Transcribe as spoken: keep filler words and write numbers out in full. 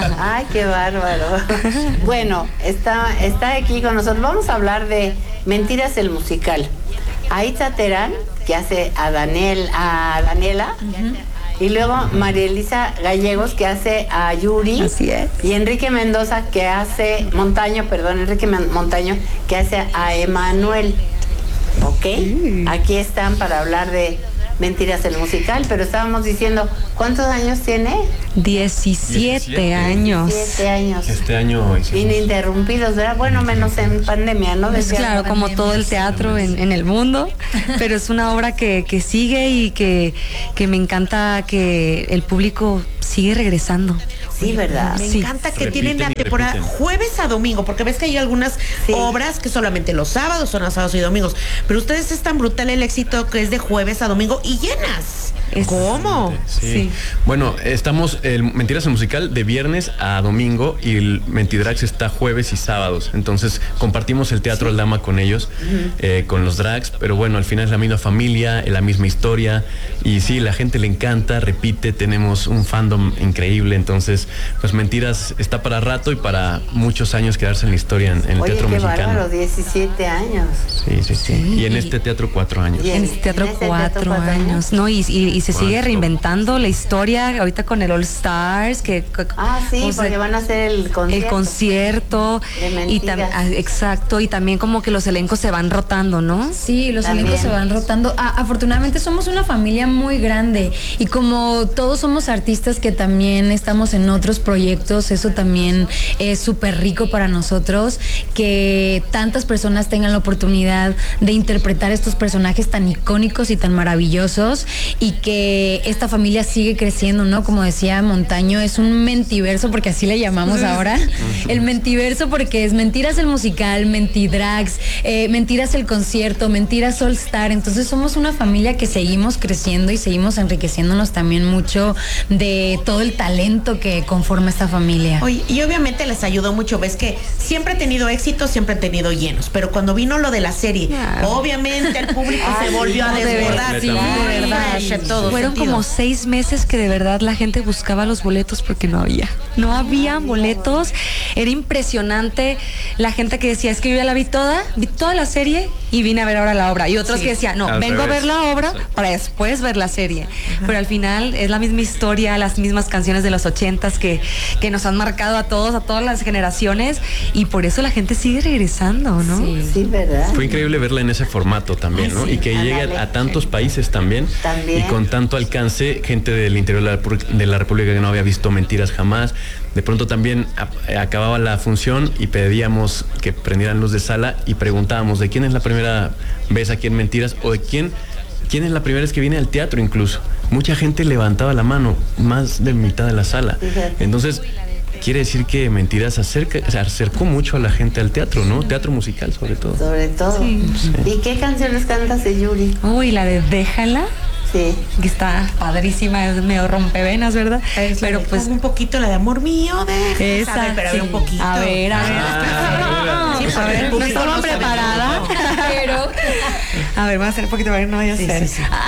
Ay, qué bárbaro. Bueno, está, está aquí con nosotros. Vamos a hablar de Mentiras el musical. Aitza Terán, que hace a Daniel, a Daniela. Uh-huh. Y luego María Elisa Gallegos, que hace a Yuri. Así es. Y Enrique Mendoza, que hace, Montaño, perdón, Enrique Montaño, que hace a Emanuel. ¿Ok? Mm. Aquí están para hablar de Mentiras el musical, pero estábamos diciendo, ¿cuántos años tiene? diecisiete años. diecisiete años. Este año hicimos... Ininterrumpidos, ¿verdad? Bueno, menos en pandemia, ¿no? Pues claro, como todo el teatro en, en el mundo, pero es una obra que, que sigue y que, que me encanta que el público sigue regresando. Sí, ¿verdad? Me sí. encanta que Repiten tienen la temporada repiten. jueves a domingo, porque ves que hay algunas sí. obras que solamente los sábados son a sábados y domingos, pero ustedes es tan brutal el éxito que es de jueves a domingo y llenas. Es ¿Cómo? Sí. sí. Bueno, estamos el Mentiras el musical de viernes a domingo y el Mentidrags está jueves y sábados. Entonces compartimos el Teatro sí. Aldama con ellos, uh-huh. eh, con los drags, pero bueno, al final es la misma familia, la misma historia y sí, la gente le encanta, repite, tenemos un fandom increíble, entonces pues Mentiras está para rato y para muchos años quedarse en la historia en, en el Oye, teatro qué mexicano. Bárbaro, diecisiete años. Sí, sí, sí, sí. Y en este teatro cuatro años. Y en este teatro, ¿En este cuatro, teatro cuatro años. años. No, y, y, y se ¿Cuánto? sigue reinventando la historia ahorita con el All Stars, que, que ah, sí, o sea, porque van a hacer el concierto. El concierto. De y tam, exacto, y también como que los elencos se van rotando, ¿no? Sí, los también. elencos se van rotando. Ah, afortunadamente somos una familia muy grande y como todos somos artistas que también estamos en otros proyectos, eso también es súper rico para nosotros, que tantas personas tengan la oportunidad de interpretar estos personajes tan icónicos y tan maravillosos y que esta familia sigue creciendo, ¿no? Como decía Montaño, es un mentiverso, porque así le llamamos ahora, el mentiverso, porque es Mentiras el musical, Mentidrags, eh, Mentiras el concierto, Mentiras All Star. Entonces somos una familia que seguimos creciendo y seguimos enriqueciéndonos también mucho de todo el talento que conforma esta familia. Oye, y obviamente les ayudó mucho, ves que siempre han tenido éxito, siempre han tenido llenos, pero cuando vino lo de la serie, yeah. obviamente el público ah, se volvió no, a desbordar. Sí, de verdad. Todo Fueron sentido. como seis meses que de verdad la gente buscaba los boletos porque no había. No había boletos. Era impresionante la gente que decía, es que yo ya la vi toda, vi toda la serie y vine a ver ahora la obra. Y otros sí. que decían, no, al vengo revés. a ver la obra sí. para después ver la serie. Ajá. Pero al final es la misma historia, las mismas canciones de los ochentas que, que nos han marcado a todos, a todas las generaciones, y por eso la gente sigue regresando, ¿no? Sí, sí, ¿verdad? Fue increíble verla en ese formato también, ¿no? Ay, sí. Y que llegue a, a tantos países también. También. Y con tanto alcance, gente del interior de la, de la República que no había visto Mentiras jamás. De pronto también a, acababa la función y pedíamos que prendieran luz de sala y preguntábamos de quién es la primera vez aquí en Mentiras o de quién, quién es la primera vez que viene al teatro incluso. Mucha gente levantaba la mano, más de mitad de la sala. Entonces, quiere decir que Mentiras acerca, se acercó mucho a la gente al teatro, ¿no? Teatro musical, sobre todo. Sobre todo. Sí. Sí. ¿Y qué canciones cantas de Yuri? Uy, la de Déjala. Sí. Que está padrísima, es medio rompevenas, ¿verdad? Es pero de, pues un poquito la de amor mío, de esa, a ver, pero sí. a ver un poquito. A ver, a ver. Ah, sí, a ver, no estaba no preparada, pero a ver, voy a hacer un poquito para que no vaya a sí, ser. sí, sí.